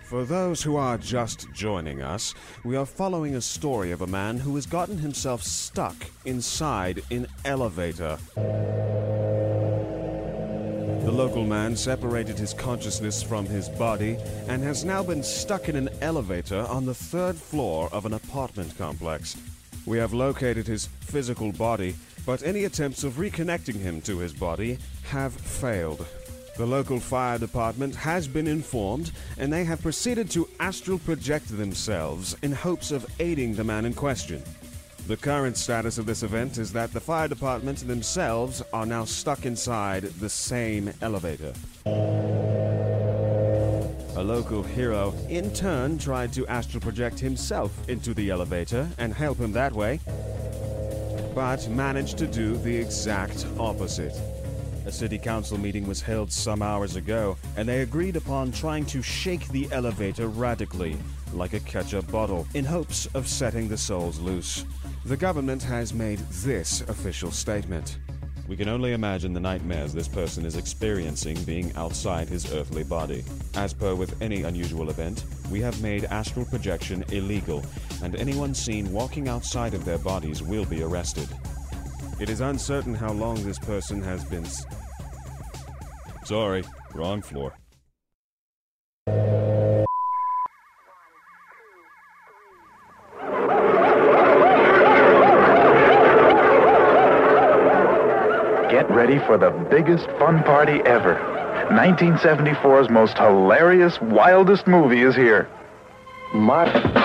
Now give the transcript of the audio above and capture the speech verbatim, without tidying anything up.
For those who are just joining us, we are following a story of a man who has gotten himself stuck inside an elevator. The local man separated his consciousness from his body and has now been stuck in an elevator on the third floor of an apartment complex. We have located his physical body, but any attempts of reconnecting him to his body have failed. The local fire department has been informed, and they have proceeded to astral project themselves in hopes of aiding the man in question. The current status of this event is that the fire department themselves are now stuck inside the same elevator. A local hero, in turn, tried to astral project himself into the elevator and help him that way, but managed to do the exact opposite. A city council meeting was held some hours ago, and they agreed upon trying to shake the elevator radically, like a ketchup bottle, in hopes of setting the souls loose. The government has made this official statement. We can only imagine the nightmares this person is experiencing being outside his earthly body. As per with any unusual event, we have made astral projection illegal, and anyone seen walking outside of their bodies will be arrested. It is uncertain how long this person has been s- Sorry, wrong floor. Get ready for the biggest fun party ever. nineteen seventy-four's most hilarious, wildest movie is here. My...